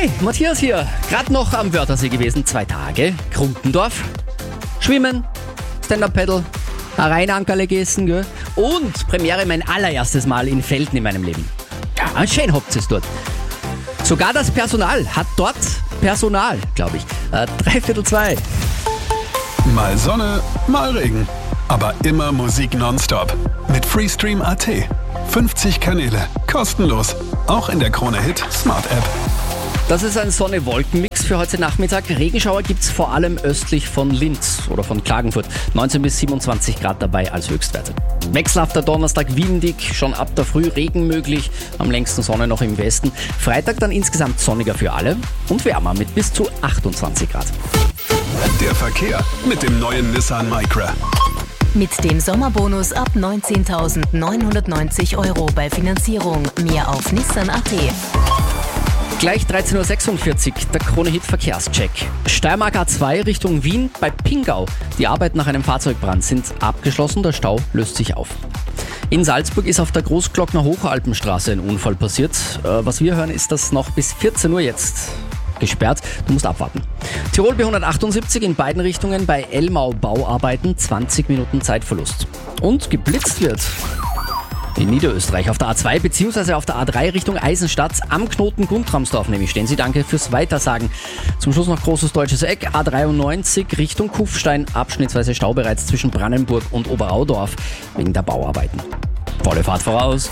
Hi, Matthias hier. Gerade noch am Wörthersee gewesen, 2 Tage. Krumpendorf, Schwimmen, Stand-Up-Paddle, ein Rheinankerle gegessen, gell? Und Premiere mein allererstes Mal in Velten in meinem Leben. Ja, schön habt es dort. Sogar das Personal hat dort Personal, glaube ich. 3/4. Mal Sonne, mal Regen. Aber immer Musik nonstop. Mit Freestream.at. 50 Kanäle. Kostenlos. Auch in der Krone-Hit Smart App. Das ist ein Sonne-Wolken-Mix für heute Nachmittag. Regenschauer gibt's vor allem östlich von Linz oder von Klagenfurt. 19 bis 27 Grad dabei als Höchstwerte. Wechselhafter Donnerstag, windig, schon ab der Früh Regen möglich. Am längsten Sonne noch im Westen. Freitag dann insgesamt sonniger für alle und wärmer mit bis zu 28 Grad. Der Verkehr mit dem neuen Nissan Micra. Mit dem Sommerbonus ab 19.990 € bei Finanzierung. Mehr auf Nissan.at. Gleich 13.46 Uhr, der Krone-Hit Verkehrscheck. Steiermark A2 Richtung Wien bei Pingau. Die Arbeiten nach einem Fahrzeugbrand sind abgeschlossen, der Stau löst sich auf. In Salzburg ist auf der Großglockner Hochalpenstraße ein Unfall passiert. Was wir hören, ist das noch bis 14 Uhr jetzt gesperrt. Du musst abwarten. Tirol B178 in beiden Richtungen bei Elmau Bauarbeiten, 20 Minuten Zeitverlust. Und geblitzt wird in Niederösterreich auf der A2 bzw. auf der A3 Richtung Eisenstadt am Knoten Guntramsdorf nämlich stehen Sie. Danke fürs Weitersagen. Zum Schluss noch großes deutsches Eck. A93 Richtung Kufstein. Abschnittsweise Stau bereits zwischen Brannenburg und Oberaudorf wegen der Bauarbeiten. Volle Fahrt voraus.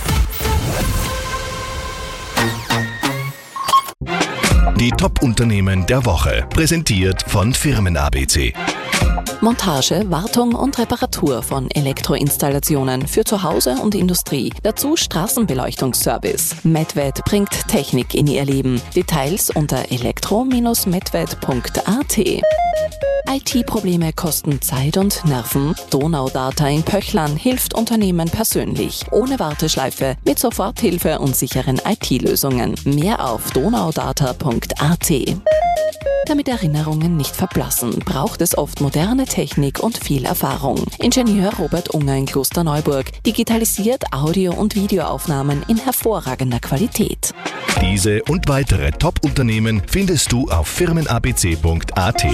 Die Top-Unternehmen der Woche. Präsentiert von Firmen ABC. Montage, Wartung und Reparatur von Elektroinstallationen für zu Hause und Industrie. Dazu Straßenbeleuchtungsservice. Medved bringt Technik in Ihr Leben. Details unter elektro-medved.at. IT-Probleme kosten Zeit und Nerven. Donaudata in Pöchlern hilft Unternehmen persönlich. Ohne Warteschleife, mit Soforthilfe und sicheren IT-Lösungen. Mehr auf donaudata.at. Damit Erinnerungen nicht verblassen, braucht es oft moderne Technik und viel Erfahrung. Ingenieur Robert Unger in Klosterneuburg digitalisiert Audio- und Videoaufnahmen in hervorragender Qualität. Diese und weitere Top-Unternehmen findest du auf firmenabc.at.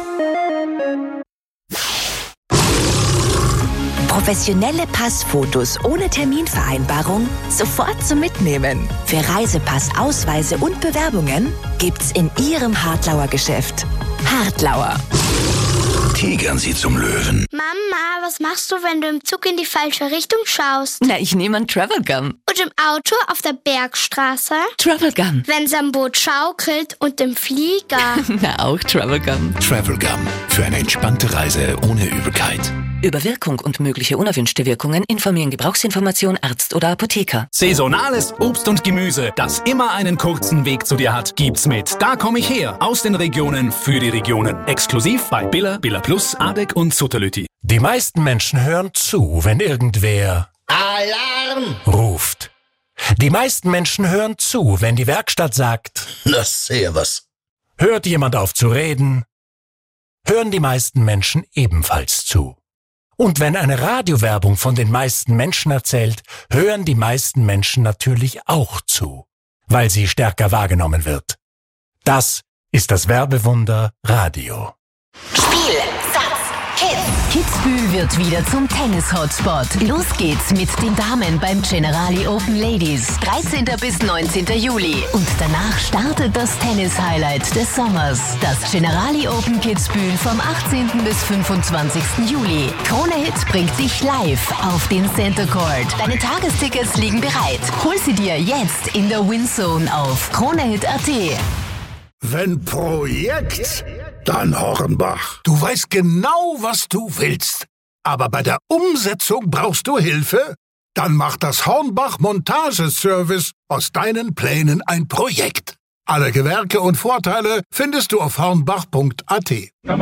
Professionelle Passfotos ohne Terminvereinbarung sofort zum Mitnehmen. Für Reisepass, Ausweise und Bewerbungen gibt's in Ihrem Hartlauer Geschäft. Hartlauer. Tigern Sie zum Löwen. Mama, was machst du, wenn du im Zug in die falsche Richtung schaust? Na, ich nehme einen Travel Gun. Und im Auto auf der Bergstraße? Travel Gun. Wenn's am Boot schaukelt und im Flieger? Na, auch Travel Gun. Travel Gum. Für eine entspannte Reise ohne Übelkeit. Über Wirkung und mögliche unerwünschte Wirkungen informieren Gebrauchsinformation Arzt oder Apotheker. Saisonales Obst und Gemüse, das immer einen kurzen Weg zu dir hat, gibt's mit Da komm ich her, aus den Regionen für die Regionen. Exklusiv bei Billa, Billa Plus, Adek und Sutterlüti. Die meisten Menschen hören zu, wenn irgendwer Alarm! ruft. Die meisten Menschen hören zu, wenn die Werkstatt sagt, Na, servus. hört jemand auf zu reden, hören die meisten Menschen ebenfalls zu. Und wenn eine Radiowerbung von den meisten Menschen erzählt, hören die meisten Menschen natürlich auch zu, weil sie stärker wahrgenommen wird. Das ist das Werbewunder Radio. Spiel, Satz, Kids. Kitzbühel wird wieder zum Tennis-Hotspot. Los geht's mit den Damen beim Generali Open Ladies. 13. bis 19. Juli. Und danach startet das Tennis-Highlight des Sommers. Das Generali Open Kitzbühel vom 18. bis 25. Juli. Krone Hit bringt dich live auf den Center Court. Deine Tagestickets liegen bereit. Hol sie dir jetzt in der Winzone auf kronehit.at. Wenn Projekt, dann Hornbach. Du weißt genau, was du willst. Aber bei der Umsetzung brauchst du Hilfe? Dann macht das Hornbach Montageservice aus deinen Plänen ein Projekt. Alle Gewerke und Vorteile findest du auf hornbach.at.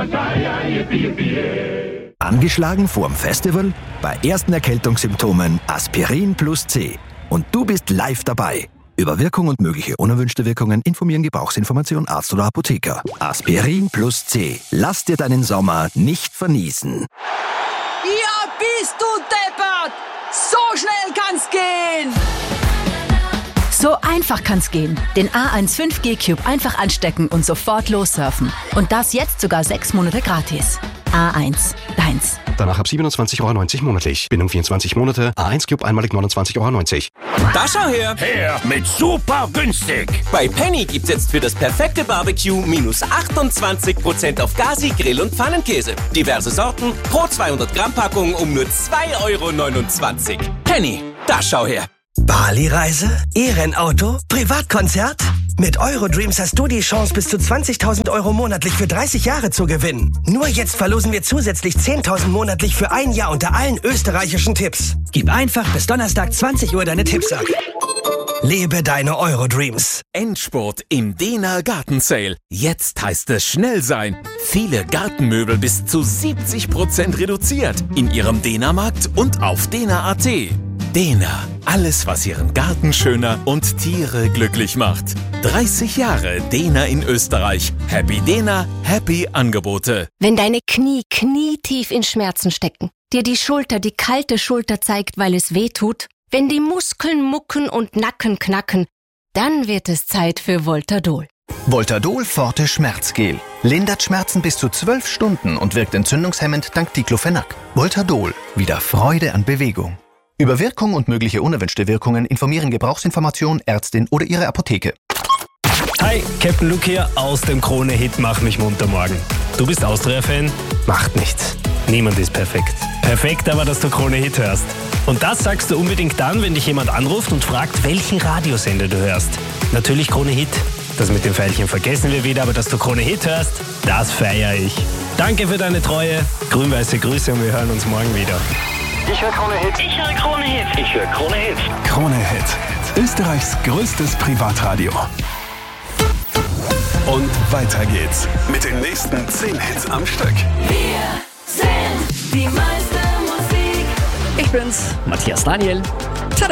Angeschlagen vorm Festival? Bei ersten Erkältungssymptomen Aspirin plus C. Und du bist live dabei. Über Wirkung und mögliche unerwünschte Wirkungen informieren Gebrauchsinformation Arzt oder Apotheker. Aspirin plus C. Lass dir deinen Sommer nicht verniesen. Ja, bist du deppert! So schnell kann's gehen! So einfach kann's gehen. Den A1 5G Cube einfach anstecken und sofort lossurfen. Und das jetzt sogar 6 Monate gratis. A1, deins. Danach ab 27,90 € monatlich. Bindung 24 Monate. A1 Cube einmalig 29,90 €. Da schau her! Her mit super günstig! Bei Penny gibt's jetzt für das perfekte Barbecue minus 28% auf Gazi, Grill- und Pfannenkäse. Diverse Sorten pro 200 Gramm Packung um nur 2,29 €. Penny, da schau her! Bali-Reise? E-Rennauto? Privatkonzert? Mit Eurodreams hast du die Chance, bis zu 20.000 € monatlich für 30 Jahre zu gewinnen. Nur jetzt verlosen wir zusätzlich 10.000 monatlich für ein Jahr unter allen österreichischen Tipps. Gib einfach bis Donnerstag 20 Uhr deine Tipps ab. Lebe deine Eurodreams. Endspurt im Dena Garten Sale. Jetzt heißt es schnell sein. Viele Gartenmöbel bis zu 70% reduziert. In Ihrem Dena-Markt und auf dena.at. Dena, alles was Ihren Garten schöner und Tiere glücklich macht. 30 Jahre Dena in Österreich. Happy Dena, happy Angebote. Wenn deine Knie knietief in Schmerzen stecken, dir die Schulter die kalte Schulter zeigt, weil es weh tut, wenn die Muskeln mucken und Nacken knacken, dann wird es Zeit für Voltadol. Voltadol Forte Schmerzgel. Lindert Schmerzen bis zu 12 Stunden und wirkt entzündungshemmend dank Diclofenac. Voltadol. Wieder Freude an Bewegung. Über Wirkung und mögliche unerwünschte Wirkungen informieren Gebrauchsinformation, Ärztin oder Ihre Apotheke. Hi, Captain Luke hier aus dem Krone-Hit Mach mich munter morgen. Du bist Austria-Fan? Macht nichts. Niemand ist perfekt. Perfekt aber, dass du Krone-Hit hörst. Und das sagst du unbedingt dann, wenn dich jemand anruft und fragt, welchen Radiosender du hörst. Natürlich Krone-Hit. Das mit dem Pfeilchen vergessen wir wieder, aber dass du Krone-Hit hörst, das feiere ich. Danke für deine Treue. Grün-weiße Grüße und wir hören uns morgen wieder. Ich höre Krone-Hit. Ich höre Krone-Hit. Ich höre Krone-Hit. Krone-Hit. Österreichs größtes Privatradio. Und weiter geht's mit den nächsten 10 Hits am Stück. Wir sind die meiste Musik. Ich bin's, Matthias Daniel.